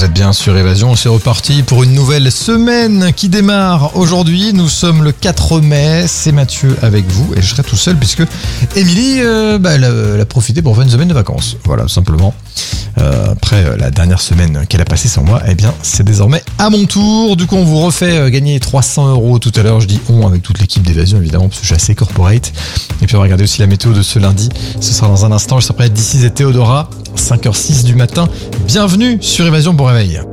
Vous êtes bien sur Évasion, c'est reparti pour une nouvelle semaine qui démarre aujourd'hui. Nous sommes le 4 mai, c'est Mathieu avec vous et je serai tout seul puisque Émilie elle a profité pour faire une semaine de vacances. Voilà, simplement. Après la dernière semaine qu'elle a passée sans moi, eh bien c'est désormais à mon tour. Du coup on vous refait gagner 300 € tout à l'heure. Je dis on avec toute l'équipe d'Évasion évidemment parce que je suis assez corporate. Et puis on va regarder aussi la météo de ce lundi. Ce sera dans un instant. Je serai près d'ici et Théodora, 5h06 du matin. Bienvenue sur Évasion, bon réveil.